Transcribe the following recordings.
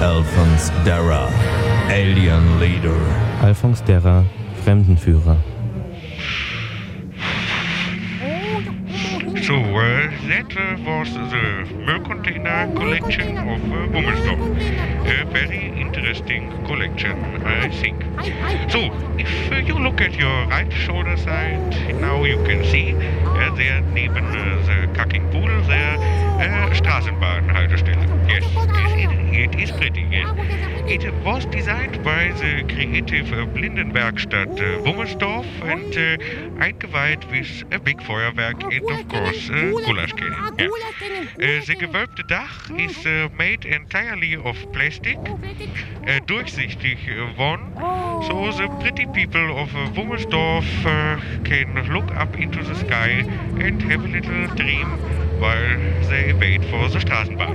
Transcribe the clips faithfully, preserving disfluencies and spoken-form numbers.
Alphonse Darra, Alien Leader. Alphonse Darra, Fremdenführer. So, uh, that uh, was the milk container collection of uh, Wummelsdorf. A very interesting collection, I think. So, if uh, you look at your right shoulder side, now you can see uh, there neben uh, the Kacking Pudel, there uh, Straßenbahnhaltestelle. Yes, it, it is pretty, yes. It was designed by the creative uh, Blindenwerkstatt uh, Wummelsdorf and uh, eingeweiht with a big Feuerwerk and of course uh, Gulasch cannon. Yeah. Uh, the gewölbte Dach is uh, made entirely of plastic, uh, durchsichtig uh, one, so the pretty people of uh, Wummelsdorf uh, can look up into the sky and have a little dream while they wait for the Straßenbahn.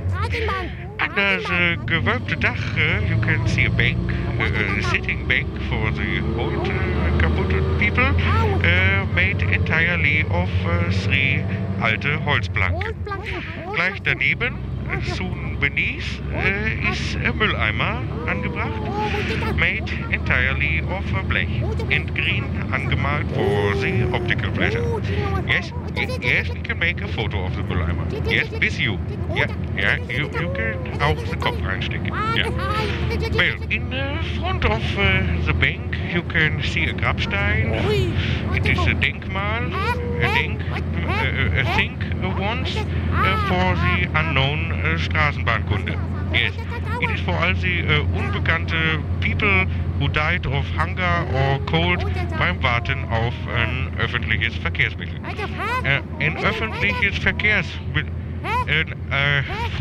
Under the gewölbte Dach, uh, you can see a bank, uh, a sitting bank for the old uh, kaputt people, uh, made entirely of uh, three alte Holzplanken. Gleich daneben, uh, soon beneath, uh, is a Mülleimer angebracht, made entirely of uh, blech and green angemalt for the optical pleasure. Yes, y- yes, we can make a photo of the Mülleimer. Yes, with you. Yeah, yeah, you, you can auch den Kopf reinstecken. Yeah. Well, in uh, front of uh, the bank you can see a Grabstein. It is a Denkmal, a denk, uh, a think once uh, for the unknown uh, Straßenbahnkunde. Yes, it is for all the uh, unbekannte people who died of hunger or cold beim Warten auf ein öffentliches Verkehrsmittel. Äh, ein öffentliches Verkehrsmittel, ein äh,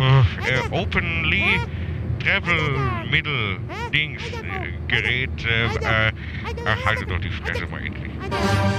äh, openly travel middle Dings, äh, Gerät, äh, äh, ach, halte doch die Fresse mal endlich.